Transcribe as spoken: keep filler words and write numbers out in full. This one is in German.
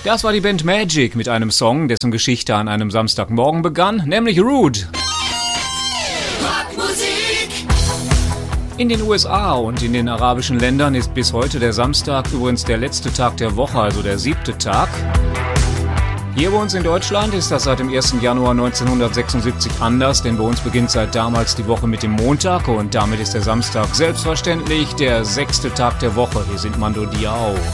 Das war die Band Magic mit einem Song, dessen Geschichte an einem Samstagmorgen begann, nämlich Rude. In den U S A und in den arabischen Ländern ist bis heute der Samstag übrigens der letzte Tag der Woche, also der siebte Tag. Hier bei uns in Deutschland ist das seit dem ersten Januar neunzehnhundertsechsundsiebzig anders, denn bei uns beginnt seit damals die Woche mit dem Montag und damit ist der Samstag selbstverständlich der sechste Tag der Woche. Hier sind Mando Diao.